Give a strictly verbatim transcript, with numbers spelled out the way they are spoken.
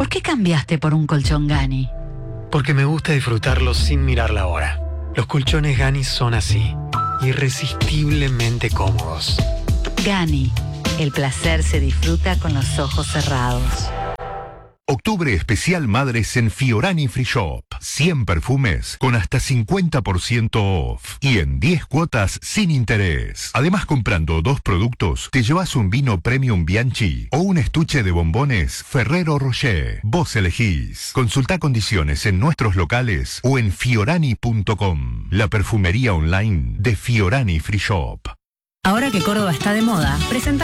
¿Por qué cambiaste por un colchón Gani? Porque me gusta disfrutarlos sin mirar la hora. Los colchones Gani son así, irresistiblemente cómodos. Gani, el placer se disfruta con los ojos cerrados. Octubre especial Madres en Fiorani Free Shop. cien perfumes con hasta cincuenta por ciento off. Y en diez cuotas sin interés. Además, comprando dos productos, te llevas un vino Premium Bianchi o un estuche de bombones Ferrero Rocher. Vos elegís. Consulta condiciones en nuestros locales o en fiorani punto com. La perfumería online de Fiorani Free Shop. Ahora que Córdoba está de moda, presenta